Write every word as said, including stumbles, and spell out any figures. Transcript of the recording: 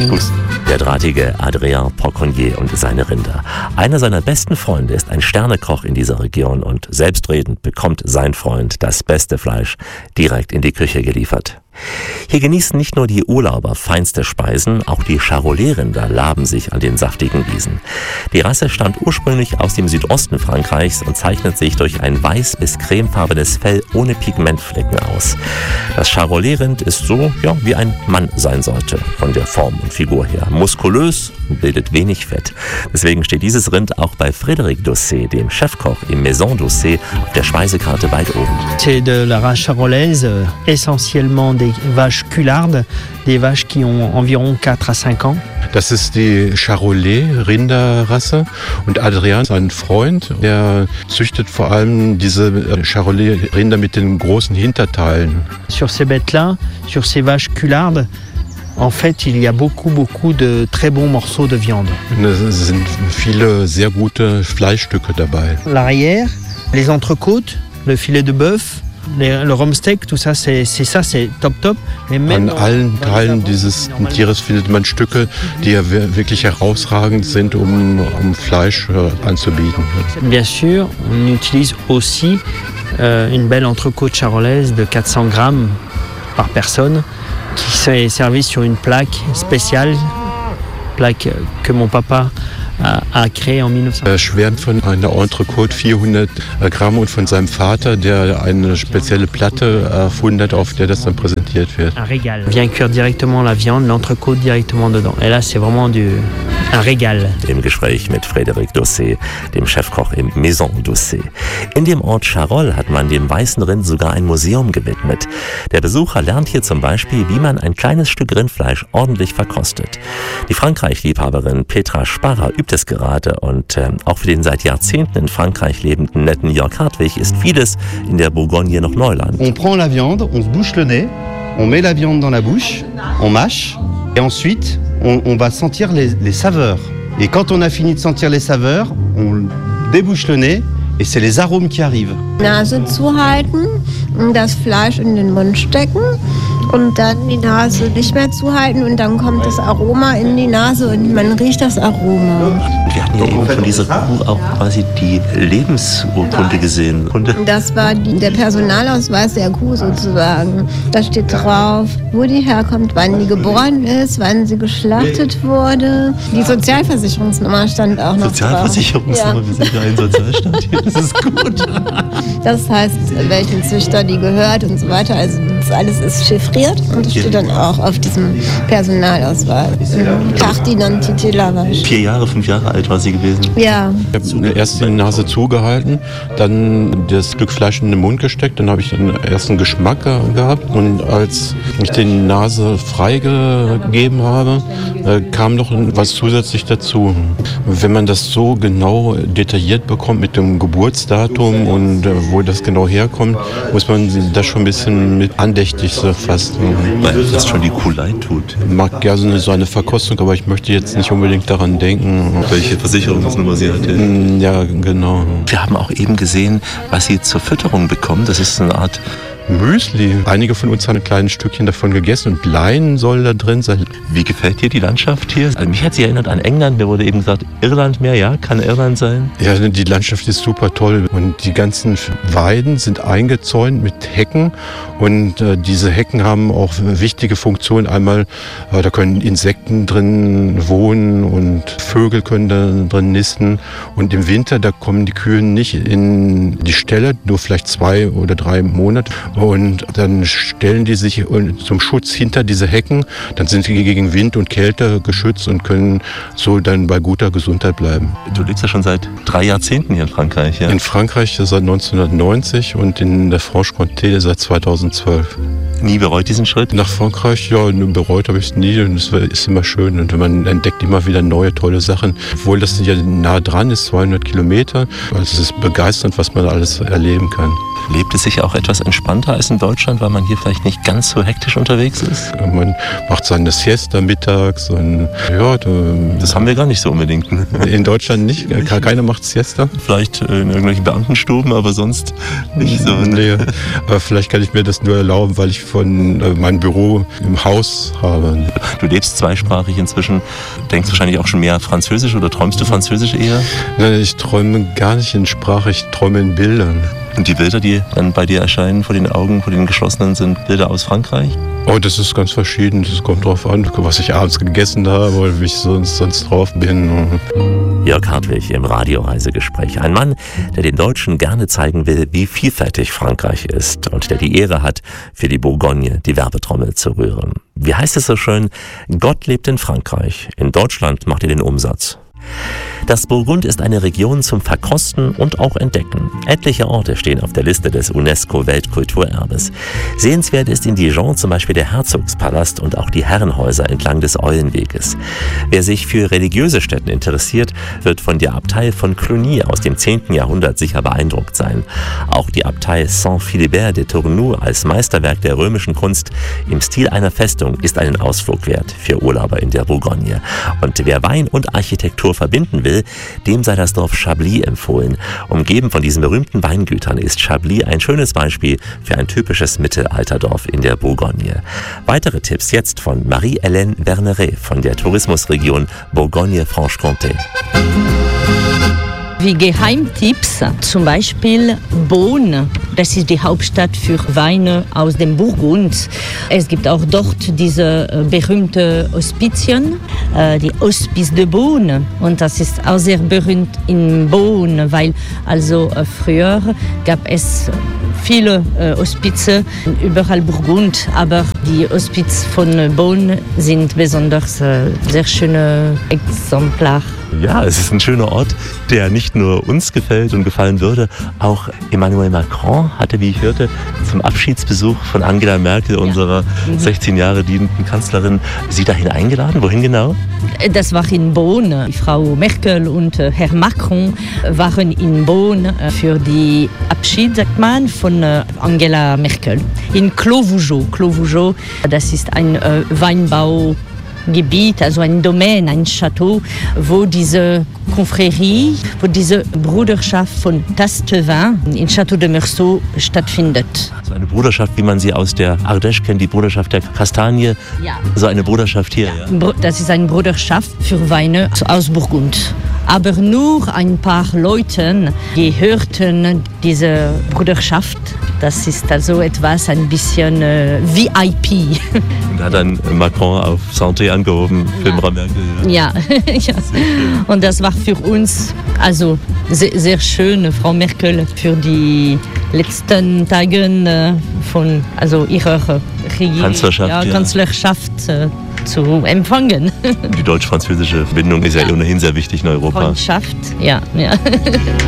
Fuß. Der drahtige Adrien Porconnier und seine Rinder. Einer seiner besten Freunde ist ein Sternekoch in dieser Region und selbstredend bekommt sein Freund das beste Fleisch direkt in die Küche geliefert. Hier genießen nicht nur die Urlauber feinste Speisen, auch die Charolais-Rinder laben sich an den saftigen Wiesen. Die Rasse stammt ursprünglich aus dem Südosten Frankreichs und zeichnet sich durch ein weiß- bis cremefarbenes Fell ohne Pigmentflecken aus. Das Charolais-Rind ist so, ja, wie ein Mann sein sollte, von der Form und Figur her. Muskulös und bildet wenig Fett. Deswegen steht dieses Rind auch bei Frédéric Dosset, dem Chefkoch im Maison Dosset, auf der Speisekarte weit oben. C'est de la race charolaise, essentiellement des vaches culardes, des vaches qui ont environ quatre à cinq ans. Das ist die Charolais-Rinderrasse und Adrien ist ein Freund, der züchtet vor allem diese Charolais-Rinder mit den großen Hinterteilen. Sur ces bêtes-là, sur ces vaches culardes, en fait, il y a beaucoup, beaucoup de très bons morceaux de viande. Es sind viele sehr gute Fleischstücke dabei. L'arrière, les entrecôtes, le filet de bœuf, le Rumsteak, tout ça, c'est, c'est ça, c'est top top. An allen Teilen dieses Tieres findet man Stücke, die ja wirklich herausragend sind, um, um Fleisch anzubieten. Bien sûr, on utilise aussi euh, une belle entrecôte charolaise de quatre cents grammes par personne, qui est servie sur une plaque spéciale, plaque que mon papa a créé en dix-neuf cents. Er schwärmt von einer Entrecôte vierhundert Gramm und von seinem Vater, der eine spezielle Platte erfunden hat, auf der das dann präsentiert wird. Un régal. On vient cuire directement la viande, l'entrecôte directement dedans. Et là, c'est vraiment du, un régal. Im Gespräch mit Frédéric Dosset, dem Chefkoch im Maison Dosset. In dem Ort Charolles hat man dem weißen Rind sogar ein Museum gewidmet. Der Besucher lernt hier zum Beispiel, wie man ein kleines Stück Rindfleisch ordentlich verkostet. Die Frankreich-Liebhaberin Petra Sparrer übt es gerade und äh, auch für den seit Jahrzehnten in Frankreich lebenden netten Jörg Hartwig ist vieles in der Bourgogne noch Neuland. On prend la viande, on se bouche le nez, on met la viande dans la bouche, on mâche et ensuite on, on va sentir les, les saveurs. Et quand on a fini de sentir les saveurs, on débouche le nez et c'est les Aromen qui arrivent. Nase zuhalten, das Fleisch in den Mund stecken und dann die Nase nicht mehr zuhalten und dann kommt das Aroma in die Nase und man riecht das Aroma. Wir hatten ja eben von dieser Kuh auch quasi die Lebensurkunde gesehen. Das war die, der Personalausweis der Kuh sozusagen. Da steht drauf, wo die herkommt, wann die geboren ist, wann sie geschlachtet wurde. Die Sozialversicherungsnummer stand auch noch Sozialversicherungsnummer, drauf. wir sind ja ein Sozialstaat hier, das ist gut. Das heißt, welchen Züchter die gehört und so weiter. Also das alles ist chiffriert und das steht dann auch auf diesem Personalausweis. Carte d'identité lavage. Vier Jahre, fünf Jahre alt war sie gewesen. Ja. Ich habe erst die Nase zugehalten, dann das Stück Fleisch in den Mund gesteckt, dann habe ich den ersten Geschmack gehabt und als ich die Nase freigegeben habe, kam noch was zusätzlich dazu. Wenn man das so genau detailliert bekommt mit dem Geburtsdatum und wo das genau herkommt, muss man das schon ein bisschen mit andächtig so fast. Weil das schon die Kuh leid tut. Ich mag gerne so eine Verkostung, aber ich möchte jetzt nicht unbedingt daran denken. Welche Versicherungsnummer sie hatte. Ja, genau. Wir haben auch eben gesehen, was sie zur Fütterung bekommen. Das ist eine Art Müsli. Einige von uns haben ein kleines Stückchen davon gegessen und Leinen soll da drin sein. Wie gefällt dir die Landschaft hier? Also mich hat sie erinnert an England. Mir wurde eben gesagt, Irland mehr, ja, kann Irland sein. Ja, die Landschaft ist super toll und die ganzen Weiden sind eingezäunt mit Hecken und äh, diese Hecken haben auch wichtige Funktionen. Einmal, äh, da können Insekten drin wohnen und Vögel können da drin nisten und im Winter, da kommen die Kühe nicht in die Ställe, nur vielleicht zwei oder drei Monate. Und dann stellen die sich zum Schutz hinter diese Hecken. Dann sind sie gegen Wind und Kälte geschützt und können so dann bei guter Gesundheit bleiben. Du lebst ja schon seit drei Jahrzehnten hier in Frankreich, ja? In Frankreich seit neunzehnhundertneunzig und in der Franche-Comté seit zweitausendzwölf. Nie bereut diesen Schritt? Nach Frankreich, ja, bereut habe ich es nie und es ist immer schön. Und man entdeckt immer wieder neue, tolle Sachen. Obwohl das ja nah dran ist, zweihundert Kilometer. Also es ist begeisternd, was man alles erleben kann. Lebt es sich auch etwas entspannter als in Deutschland, weil man hier vielleicht nicht ganz so hektisch unterwegs ist? Man macht seine Siesta mittags und ja. Das haben wir gar nicht so unbedingt. In Deutschland nicht? Keiner macht Siesta? Vielleicht in irgendwelchen Beamtenstuben, aber sonst nicht so. Nee, aber vielleicht kann ich mir das nur erlauben, weil ich von äh, meinem Büro im Haus habe. Du lebst zweisprachig inzwischen, denkst wahrscheinlich auch schon mehr Französisch oder träumst du Französisch eher? Nein, ich träume gar nicht in Sprache, ich träume in Bildern. Und die Bilder, die dann bei dir erscheinen vor den Augen, vor den geschlossenen, sind Bilder aus Frankreich? Oh, das ist ganz verschieden. Das kommt drauf an, was ich abends gegessen habe oder wie ich sonst, sonst drauf bin. Jörg Hartwig im Radioreisegespräch. Ein Mann, der den Deutschen gerne zeigen will, wie vielfältig Frankreich ist und der die Ehre hat, für die Bourgogne die Werbetrommel zu rühren. Wie heißt es so schön? Gott lebt in Frankreich. In Deutschland macht ihr den Umsatz. Das Burgund ist eine Region zum Verkosten und auch Entdecken. Etliche Orte stehen auf der Liste des UNESCO-Weltkulturerbes. Sehenswert ist in Dijon zum Beispiel der Herzogspalast und auch die Herrenhäuser entlang des Eulenweges. Wer sich für religiöse Stätten interessiert, wird von der Abtei von Cluny aus dem zehnten Jahrhundert sicher beeindruckt sein. Auch die Abtei Saint-Philibert de Tournoux als Meisterwerk der römischen Kunst im Stil einer Festung ist einen Ausflug wert für Urlauber in der Bourgogne. Und wer Wein und Architektur verbinden will, dem sei das Dorf Chablis empfohlen. Umgeben von diesen berühmten Weingütern ist Chablis ein schönes Beispiel für ein typisches Mittelalterdorf in der Bourgogne. Weitere Tipps jetzt von Marie-Hélène Berneret von der Tourismusregion Bourgogne-Franche-Comté. Wie Geheimtipps, zum Beispiel Beaune, das ist die Hauptstadt für Weine aus dem Burgund. Es gibt auch dort diese berühmte Hospizien, die Hospice de Beaune. Und das ist auch sehr berühmt in Beaune, weil also früher gab es viele Hospize überall Burgund, aber die Hospiz von Beaune sind besonders sehr schöne Exemplare. Ja, es ist ein schöner Ort, der nicht nur uns gefällt und gefallen würde. Auch Emmanuel Macron hatte, wie ich hörte, zum Abschiedsbesuch von Angela Merkel, unserer ja. sechzehn Jahre dienenden Kanzlerin, Sie dahin eingeladen. Wohin genau? Das war in Beaune. Frau Merkel und Herr Macron waren in Beaune für die Abschied, sagt man, von Angela Merkel. In Clos Vougeot. Clos Vougeot, das ist ein äh, Weinbau. Gebiet, also ein Domain, ein Château, wo diese Confrérie, wo diese Bruderschaft von Tastevin in Château de Meursault stattfindet. So eine Bruderschaft, wie man sie aus der Ardèche kennt, die Bruderschaft der Kastanie. Ja. So eine Bruderschaft hier. Ja. Das ist eine Bruderschaft für Weine aus Burgund. Aber nur ein paar Leute gehörten diese Bruderschaft. Das ist also etwas ein bisschen äh, V I P. Und hat dann Macron auf Santé angehoben für ja. Frau Merkel. Ja, ja. Und das war für uns also sehr, sehr schön, Frau Merkel, für die letzten Tage von also ihrer Regierung, Kanzlerschaft, ja, ja. Kanzlerschaft äh, zu empfangen. Die deutsch-französische Verbindung ist ja, ja ohnehin sehr wichtig in Europa. Freundschaft, ja. ja.